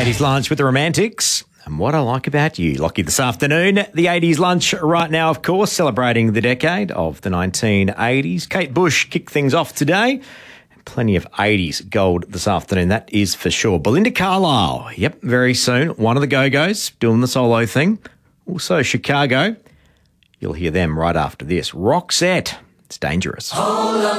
80s lunch with the Romantics. And what I like about you, Lockie, this afternoon. The 80s lunch right now, of course, celebrating the decade of the 1980s. Kate Bush kicked things off today. Plenty of 80s gold this afternoon, that is for sure. Belinda Carlisle, yep, very soon. One of the Go-Go's doing the solo thing. Also Chicago. You'll hear them right after this. Roxette, it's dangerous.